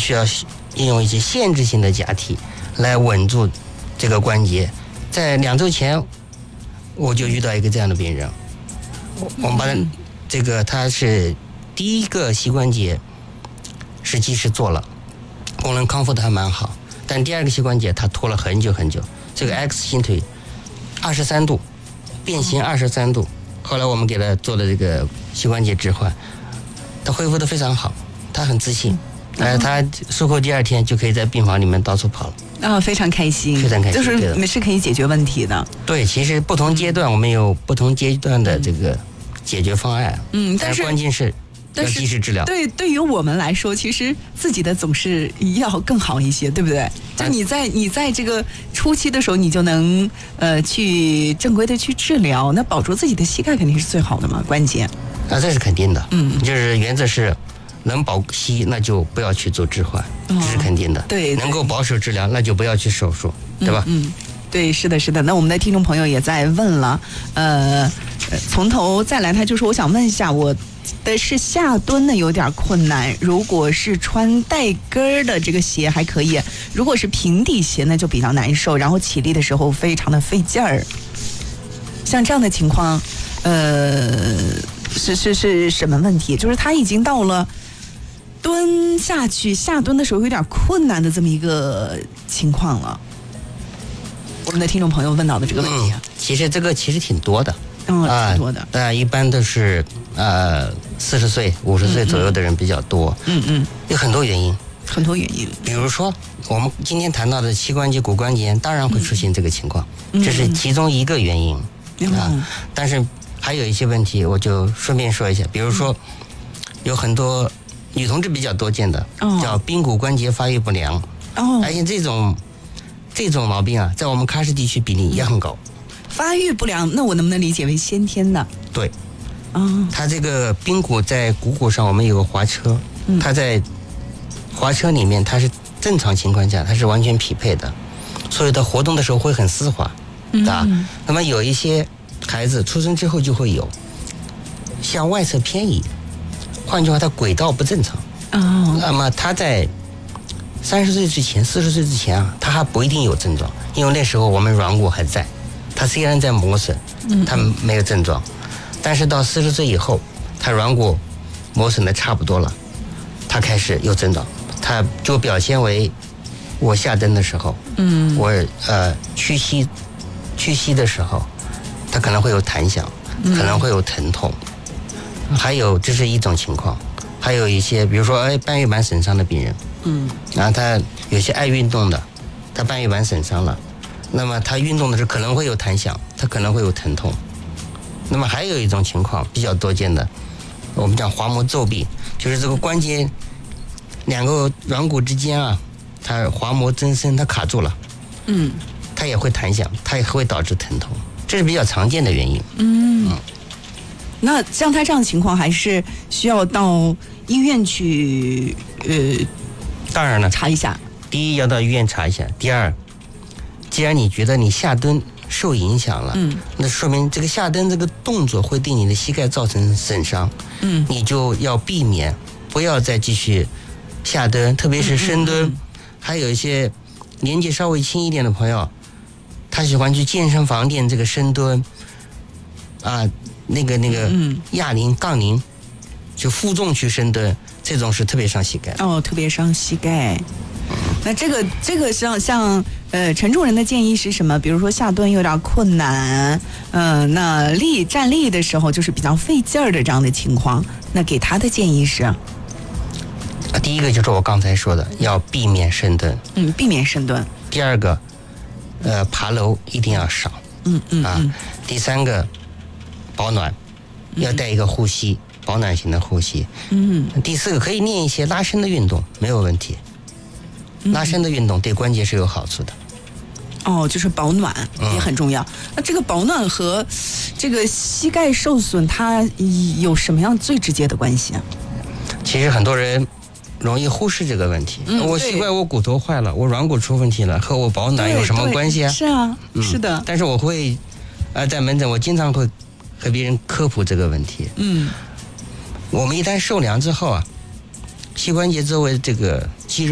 需要应用一些限制性的假体来稳住这个关节。在2周前，我就遇到一个这样的病人，我们把这个他是第一个膝关节是及时做了，功能康复的还蛮好，但第2个膝关节他拖了很久很久，这个 X 型腿23度变形23度，后来我们给他做了这个膝关节置换，他恢复得非常好，他很自信，他术后第2天就可以在病房里面到处跑了。 非常开心， 非常开心， 就是是可以解决问题的。 对，其实不同阶段我们有不同阶段的这个解决方案。但是关键是要及时治疗。 对于我们来说，其实自己的总是要更好一些，对不对？就你在这个初期的时候，你就能去正规的去治疗，那保住自己的膝盖肯定是最好的嘛，关键。 这是肯定的。就是原则是能保膝，那就不要去做置换，这是肯定的。 对， 能够保守治疗，那就不要去手术，对吧？ 对，是的，是的。那我们的听众朋友也在问了，从头再来，他就说我想问一下，我的是下蹲呢有点困难，如果是穿带跟的这个鞋还可以，如果是平底鞋呢就比较难受，然后起立的时候非常的费劲儿。像这样的情况，是什么问题？就是他已经到了蹲下去下蹲的时候有点困难的这么一个情况了。我们的听众朋友问到的这个问题其实这个挺多的。 挺多的。 一般都是40岁、50岁左右的人比较多。有很多原因。比如说我们今天谈到的膝关节、骨关节炎，当然会出现这个情况，这是其中一个原因。但是还有一些问题，我就顺便说一下，比如说有很多女同志比较多见的，叫髌骨关节发育不良。而且这种毛病在我们喀什地区比例也很高。 发育不良，那我能不能理解为先天的？ 对。它这个髌骨在股骨上，我们有个滑车，它在滑车里面，它是正常情况下它是完全匹配的，所以它活动的时候会很丝滑。那么有一些孩子出生之后就会有向外侧偏移，换句话，它轨道不正常。那么他在30岁之前、40岁之前他还不一定有症状，因为那时候我们软骨还在，他虽然在磨损，他没有症状，但是到40岁以后，他软骨磨损的差不多了，他开始有症状，他就表现为我下蹲的时候，我屈膝的时候，他可能会有弹响，可能会有疼痛，还有这是一种情况。还有一些比如说半月板损伤的病人，然后他有些爱运动的，他半月板损伤了，那么他运动的时候可能会有弹响，他可能会有疼痛。那么还有一种情况比较多见的，我们讲滑膜皱壁，就是这个关节2个软骨之间它滑膜增生，它卡住了，它也会弹响，它也会导致疼痛，这是比较常见的原因。 那像他这样的情况，还是需要到医院去当然了， 查一下。 第一要到医院查一下，第二，既然你觉得你下蹲受影响了，那说明这个下蹲这个动作会对你的膝盖造成损伤，你就要避免，不要再继续下蹲，特别是深蹲。还有一些年纪稍微轻一点的朋友，他喜欢去健身房练这个深蹲那个哑铃、杠铃，就负重去深蹲，这种是特别伤膝盖。 特别伤膝盖。那这个像陈主任的建议是什么？比如说下蹲有点困难，那站立的时候就是比较费劲儿的这样的情况，那给他的建议是？ 第一个就是我刚才说的，要避免深蹲。 避免深蹲。 第二个，爬楼一定要少。第三个，保暖，要带一个护膝，保暖型的护膝。第四个，可以练一些拉伸的运动，没有问题。拉伸的运动对关节是有好处的。 就是保暖也很重要。那这个保暖和这个膝盖受损，它有什么样最直接的关系啊？ 其实很多人容易忽视这个问题。我膝盖我骨头坏了，我软骨出问题了，和我保暖有什么关系啊？ 是啊，是的。 但是我会在门诊，我经常会和别人科普这个问题。我们一旦受凉之后膝关节周围这个肌肉